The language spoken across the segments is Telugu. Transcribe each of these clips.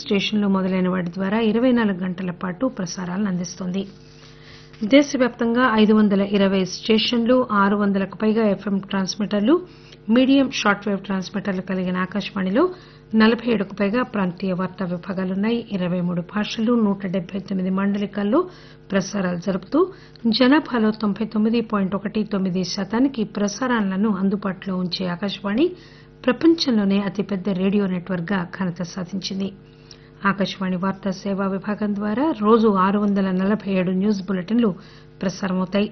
స్టేషన్లు మొదలైన వాటి ద్వారా 24 గంటల పాటు ప్రసారాలను అందిస్తోంది. దేశవ్యాప్తంగా 520 స్టేషన్లు, 600కు పైగా ఎఫ్ఎం ట్రాన్స్మిటర్లు, మీడియం షార్ట్ వేవ్ ట్రాన్స్మిటర్లు కలిగిన ఆకాశవాణిలో 47కు పైగా ప్రాంతీయ వార్తా విభాగాలున్నాయి. 23 భాషలు, 179 మాండలికాల్లో ప్రసారాలు జరుపుతూ జనాభాలో 99.19% ప్రసారాలను అందుబాటులో ఉంచే ఆకాశవాణి ప్రపంచంలోనే అతిపెద్ద రేడియో నెట్వర్క్ గా ఘనత సాధించింది. ఆకాశవాణి వార్తా సేవా విభాగం ద్వారా రోజు 647 న్యూస్ బులెటిన్లు ప్రసారమవుతాయి.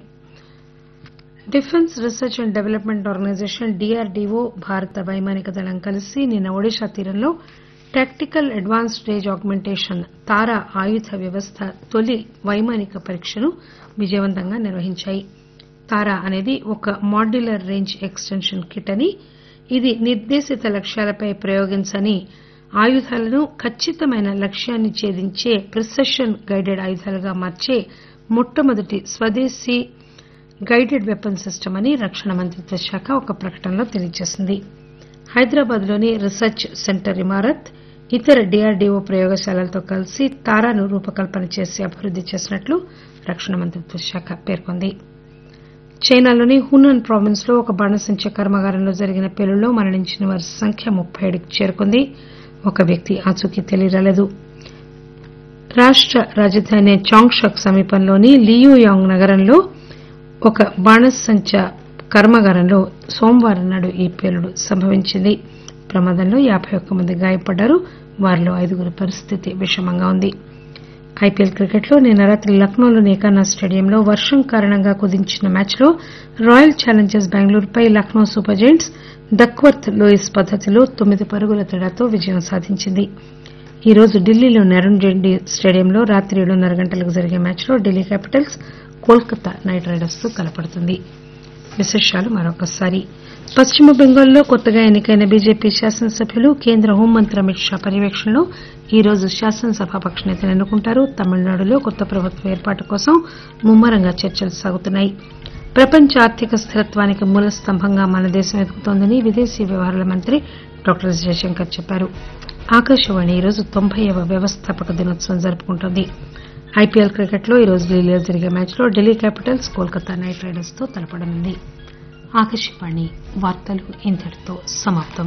Defence research and development organisation DRDO, భారత వైమానిక దళం కలిసి నిన్న ఒడిశా తీరంలో టాక్టికల్ అడ్వాన్స్డ్ రేంజ్ ఆగ్మెంటేషన్ తారా ఆయుధ వ్యవస్థ తొలి వైమానిక పరీక్షను విజయవంతంగా నిర్వహించాయి. తారా అనేది ఒక మాడ్యులర్ రేంజ్ ఎక్స్టెన్షన్ కిట్ అని, ఇది నిర్దేశిత లక్ష్యాలపై ప్రయోగించని ఆయుధాలను ఖచ్చితమైన లక్ష్యాన్ని ఛేదించే ప్రిసిషన్ గైడెడ్ ఆయుధాలుగా మార్చే మొట్టమొదటి స్వదేశీ గైడెడ్ వెపన్ సిస్టమ్ అని రక్షణ మంత్రిత్వ శాఖ ఒక ప్రకటనలో తెలియజేసింది. హైదరాబాద్ లోని రీసెర్చ్ సెంటర్ ఇమారత్, ఇతర డీఆర్డీఓ ప్రయోగశాలలతో కలిసి తారాను రూపకల్పన చేసి అభివృద్ది చేసినట్లు రక్షణ మంత్రిత్వ శాఖ పేర్కొంది. చైనాలోని హునాన్ ప్రావిన్స్ లో ఒక బాణసంచ కర్మాగారంలో జరిగిన పేలుళ్లో మరణించిన వారి సంఖ్య 37కి చేరుకుంది. ఒక వ్యక్తి ఆచూకీ తెలియరాలేదు. రాష్ట రాజధాని చాంగ్షక్ సమీపంలోని లియూయాంగ్ నగరంలో ఒక బాణసంచ కర్మాగారంలో సోమవారం నాడు ఈ పేలుడు సంభవించింది. ప్రమాదంలో 51 మంది గాయపడ్డారు. వారిలో 5 పరిస్థితి విషమంగా ఉంది. ఐపీఎల్ క్రికెట్లో నిన్న రాత్రి లక్నోలోని ఏకానా స్టేడియంలో వర్షం కారణంగా కుదించిన మ్యాచ్లో royal Challengers బెంగళూరుపై Lucknow super giants Duckworth Lewis పద్దతిలో 9 పరుగుల తేడాతో విజయం సాధించింది. ఈ రోజు ఢిల్లీలోని అరుణ్ జైట్లీ స్టేడియంలో రాత్రి 7:30 గంటలకు జరిగే మ్యాచ్లో Delhi Capitals Kolkata night riders తో తలపడుతుంది. విశేషాలు మరొకసారి. పశ్చిమ బెంగాల్లో కొత్తగా ఎన్నికైన బీజేపీ శాసనసభ్యులు కేంద్ర హోంమంత్రి అమిత్ షా పర్యవేక్షణలో ఈ రోజు శాసనసభాపక్ష నేతను ఎన్నుకుంటారు. తమిళనాడులో కొత్త ప్రభుత్వ ఏర్పాటు కోసం ముమ్మరంగా చర్చలు సాగుతున్నాయి. ప్రపంచ ఆర్థిక స్థిరత్వానికి మూల స్తంభంగా మన దేశం ఎదుగుతోందని విదేశీ వ్యవహారాల మంత్రి డాక్టర్ ఎస్ జయశంకర్ చెప్పారు. ఆకాశవాణి ఈరోజు 90వ వ్యవస్థాపక దినోత్సవం జరుపుకుంటోంది. ఐపీఎల్ క్రికెట్లో ఈరోజు ఢిల్లీలో జరిగే మ్యాచ్లో Delhi Capitals Kolkata night riders తో తలపడనుంది. ఆకాశవాణి వార్తలు ఇంతటితో సమాప్తం.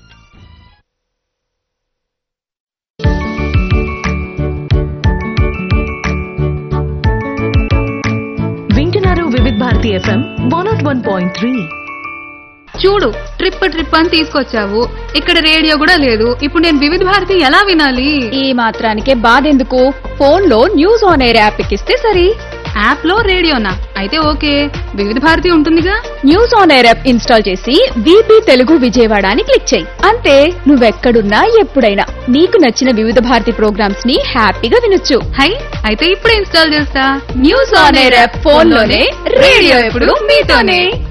వింటున్నారు వివిధ భారతి ఎఫ్ఎం 101.3. చూడు, ట్రిప్ అని తీసుకొచ్చావు. ఇక్కడ రేడియో కూడా లేదు. ఇప్పుడు నేను వివిధ భారతి ఎలా వినాలి? ఈ మాత్రానికే బాధెందుకు? ఫోన్ లో న్యూస్ ఆన్ ఎయిర్ యాప్ ఎక్కిస్తే సరి. యాప్ లో రేడియోనా? అయితే ఓకే, వివిధ భారతి ఉంటుందిగా. News on air app install చేసి వీపీ తెలుగు విజయవాడ అని క్లిక్ చేయి. అంతే, నువ్వెక్కడున్నా ఎప్పుడైనా నీకు నచ్చిన వివిధ భారతి ప్రోగ్రామ్స్ ని హ్యాపీగా వినొచ్చు. హై, అయితే ఇప్పుడే ఇన్స్టాల్ చేస్తా. News on air app phone లోనే, రేడియో ఎప్పుడు మీతోనే.